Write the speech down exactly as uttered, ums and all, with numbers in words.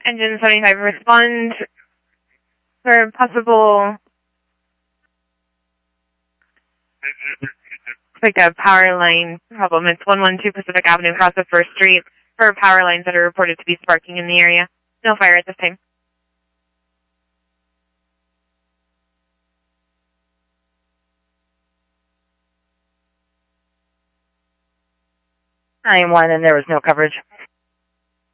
Engine seventy-five, respond for possible, it's like a power line problem. It's one one two Pacific Avenue across the first street for power lines that are reported to be sparking in the area. No fire at this time. nine one, and there was no coverage.